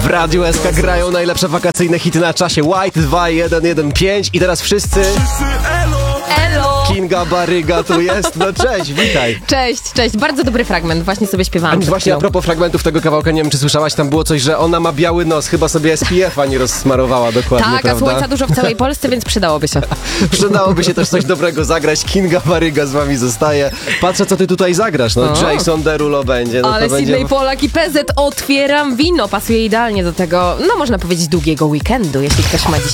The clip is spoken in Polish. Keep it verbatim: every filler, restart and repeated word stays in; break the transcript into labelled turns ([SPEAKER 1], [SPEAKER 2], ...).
[SPEAKER 1] W Radiu S K grają najlepsze wakacyjne hity na czasie. White dwa jeden jeden pięć i teraz wszyscy...
[SPEAKER 2] Elo!
[SPEAKER 1] Kinga Baryga tu jest. No cześć, witaj.
[SPEAKER 2] Cześć, cześć. Bardzo dobry fragment. Właśnie sobie śpiewałam.
[SPEAKER 1] A właśnie a propos fragmentów tego kawałka, nie wiem czy słyszałaś, tam było coś, że ona ma biały nos. Chyba sobie S P F-a nie rozsmarowała dokładnie,
[SPEAKER 2] Tak,
[SPEAKER 1] prawda?
[SPEAKER 2] a słońca dużo w całej Polsce, więc przydałoby się.
[SPEAKER 1] Przydałoby się też coś dobrego zagrać. Kinga Baryga z wami zostaje. Patrzę, co ty tutaj zagrasz. No,
[SPEAKER 2] O.
[SPEAKER 1] Jason Derulo będzie. No,
[SPEAKER 2] Ale
[SPEAKER 1] to
[SPEAKER 2] Sydney
[SPEAKER 1] będzie...
[SPEAKER 2] Polak i P Z otwieram wino. Pasuje idealnie do tego, no można powiedzieć, długiego weekendu, jeśli ktoś ma dzisiaj